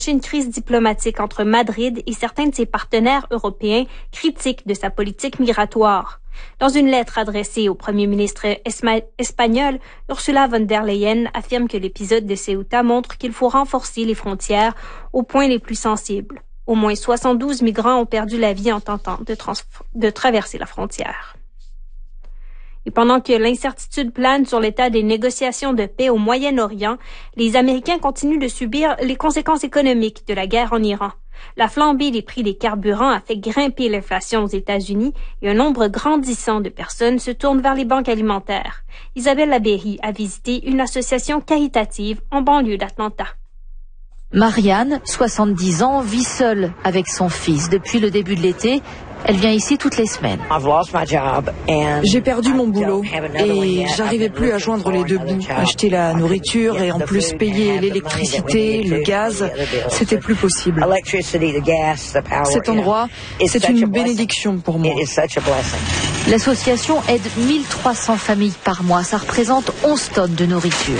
une crise diplomatique entre Madrid et certains de ses partenaires européens critiques de sa politique migratoire. Dans une lettre adressée au premier ministre espagnol, Ursula von der Leyen affirme que l'épisode de Ceuta montre qu'il faut renforcer les frontières aux points les plus sensibles. Au moins 72 migrants ont perdu la vie en tentant de traverser la frontière. Et pendant que l'incertitude plane sur l'état des négociations de paix au Moyen-Orient, les Américains continuent de subir les conséquences économiques de la guerre en Iran. La flambée des prix des carburants a fait grimper l'inflation aux États-Unis et un nombre grandissant de personnes se tournent vers les banques alimentaires. Isabelle Labéry a visité une association caritative en banlieue d'Atlanta. Marianne, 70 ans, vit seule avec son fils depuis le début de l'été. Elle vient ici toutes les semaines. J'ai perdu mon boulot et j'arrivais plus à joindre les deux bouts. Acheter la nourriture et en plus payer l'électricité, le gaz, c'était plus possible. Cet endroit, c'est une bénédiction pour moi. L'association aide 1300 familles par mois. Ça représente 11 tonnes de nourriture.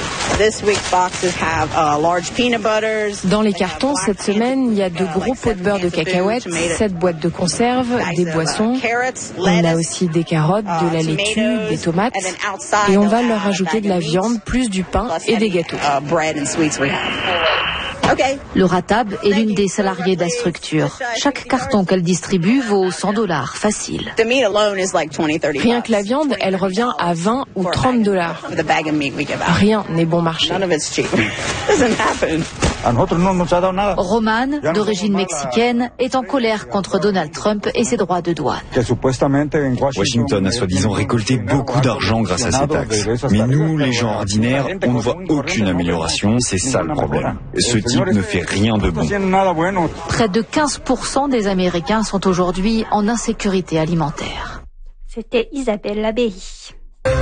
Dans les cartons, cette semaine, il y a de gros pots de beurre de cacahuètes, 7 boîtes de conserve, des boissons. On a aussi des carottes, de la laitue, des tomates. Et on va leur rajouter de la viande, plus du pain et des gâteaux. Laura Tab est l'une des salariées de la structure. Chaque carton qu'elle distribue vaut $100, facile. Rien que la viande, elle revient à 20 ou $30. Rien n'est bon marché. Roman, d'origine mexicaine, est en colère contre Donald Trump et ses droits de douane. Washington a soi-disant récolté beaucoup d'argent grâce à ces taxes. Mais nous, les gens ordinaires, on ne voit aucune amélioration, c'est ça le problème. Ce type ne fait rien de bon. Près de 15% des Américains sont aujourd'hui en insécurité alimentaire. C'était Isabelle Labéry.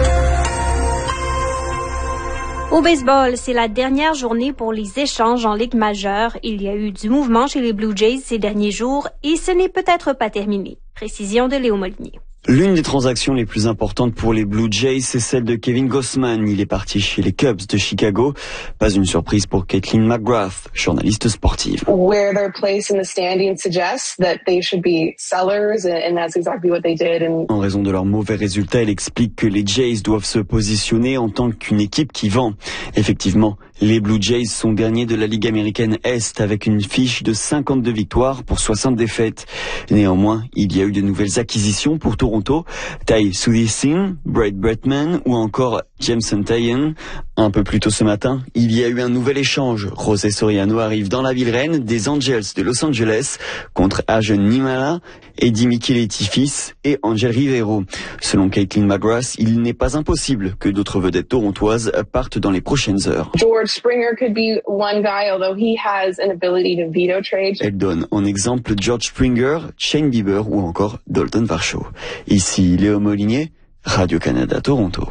Au baseball, c'est la dernière journée pour les échanges en Ligue majeure. Il y a eu du mouvement chez les Blue Jays ces derniers jours et ce n'est peut-être pas terminé. Précision de Léo Molinier. L'une des transactions les plus importantes pour les Blue Jays, c'est celle de Kevin Gausman. Il est parti chez les Cubs de Chicago. Pas une surprise pour Caitlin McGrath, journaliste sportive. Where their place in the standing suggests that they should be sellers, and that's exactly what they did. En raison de leurs mauvais résultats, elle explique que les Jays doivent se positionner en tant qu'une équipe qui vend. Effectivement, les Blue Jays sont derniers de la Ligue américaine Est avec une fiche de 52 victoires pour 60 défaites. Néanmoins, il y a eu de nouvelles acquisitions pour Toronto, Ty Sudison, Brad Bretman ou encore Jameson Taillon. Un peu plus tôt ce matin, il y a eu un nouvel échange. José Soriano arrive dans la ville reine des Angels de Los Angeles contre Ajen Nimala, Eddie Micheletti fils et Angel Rivero. Selon Caitlin McGrath, il n'est pas impossible que d'autres vedettes torontoises partent dans les prochaines heures. George Springer could be one guy, although he has an ability to veto trade. Elle donne en exemple George Springer, Shane Bieber ou encore Dalton Varsho. Ici Léo Molinier, Radio-Canada Toronto.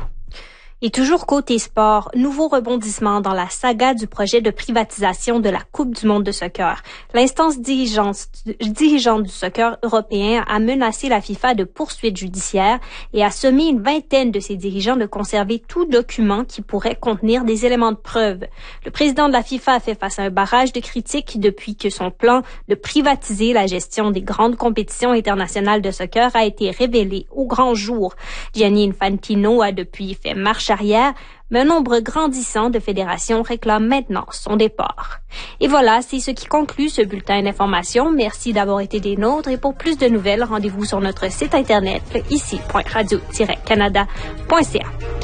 Et toujours côté sport, nouveau rebondissement dans la saga du projet de privatisation de la Coupe du monde de soccer. L'instance dirigeante du soccer européen a menacé la FIFA de poursuites judiciaires et a sommé une vingtaine de ses dirigeants de conserver tout document qui pourrait contenir des éléments de preuve. Le président de la FIFA a fait face à un barrage de critiques depuis que son plan de privatiser la gestion des grandes compétitions internationales de soccer a été révélé au grand jour. Gianni Infantino a depuis fait marche arrière, mais un nombre grandissant de fédérations réclament maintenant son départ. Et voilà, c'est ce qui conclut ce bulletin d'information. Merci d'avoir été des nôtres et pour plus de nouvelles, rendez-vous sur notre site internet ici.radio-canada.ca.